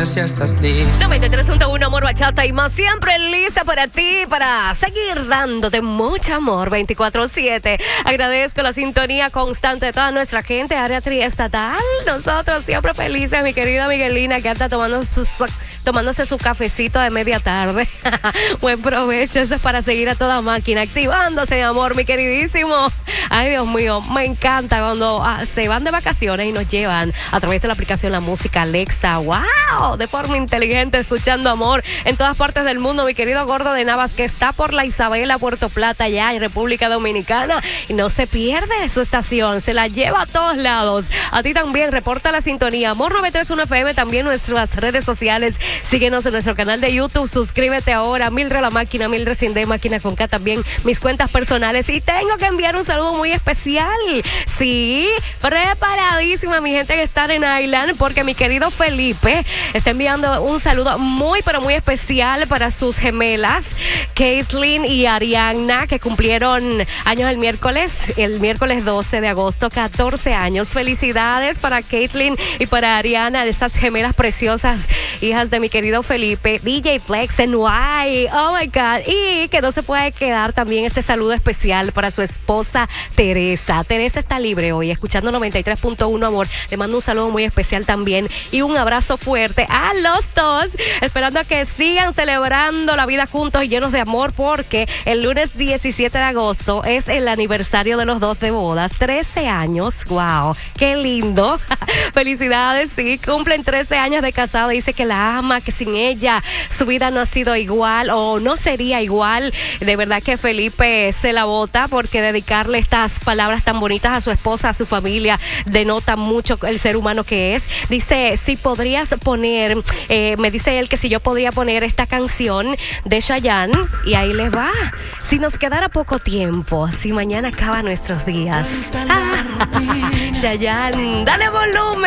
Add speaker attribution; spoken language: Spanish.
Speaker 1: dime si estás lista.
Speaker 2: 93.1 Amor, Bachata y más, siempre lista para ti, para seguir dándote mucho amor 24/7. Agradezco la sintonía constante de toda nuestra gente, área triestatal. Nosotros siempre felices, mi querida Miguelina, que anda tomándose su cafecito de media tarde. Buen provecho, eso es para seguir a toda máquina, activándose, mi amor, mi queridísimo. Ay, Dios mío, me encanta cuando se van de vacaciones y nos llevan a través de la aplicación La Música Alexa. ¡Wow! De forma inteligente, escuchando amor en todas partes del mundo. Mi querido Gordo de Navas, que está por la Isabela, Puerto Plata, ya en República Dominicana, y no se pierde su estación, se la lleva a todos lados. A ti también, reporta la sintonía. Amor 931 FM, también nuestras redes sociales. Síguenos en nuestro canal de YouTube, suscríbete ahora. Mildred la máquina, Mildred sin D, máquina con K, también mis cuentas personales. Y tengo que enviar un saludo muy especial. Sí, preparadísima mi gente que está en Island, porque mi querido Felipe está enviando un saludo muy, pero muy especial para sus gemelas, Caitlin y Ariana, que cumplieron años el miércoles 12 de agosto, 14 años. Felicidades para Caitlin y para Ariana, de estas gemelas preciosas, hijas de mi querido Felipe, DJ Flex NY. Oh my God. Y que no se puede quedar también este saludo especial para su esposa Teresa. Teresa está libre hoy, escuchando 93.1 Amor. Le mando un saludo muy especial también y un abrazo fuerte a los dos, esperando a que sigan celebrando la vida juntos y llenos de amor, porque el lunes 17 de agosto es el aniversario de los dos de bodas. 13 años, wow, qué lindo. Felicidades, sí, cumplen 13 años de casado. Dice que la ama, que sin ella su vida no ha sido igual o no sería igual. De verdad que Felipe se la bota, porque dedicarle estas palabras tan bonitas a su esposa, a su familia, denota mucho el ser humano que es. Dice, si podrías poner, me dice él que si yo podría poner esta canción de Chayanne, y ahí les va. Si nos quedara poco tiempo, si mañana acaba nuestros días. Chayanne, dale volumen.